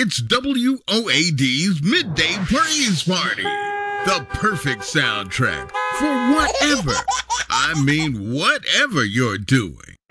It's WOAD's Midday Praise Party. The perfect soundtrack for whatever, I mean whatever you're doing.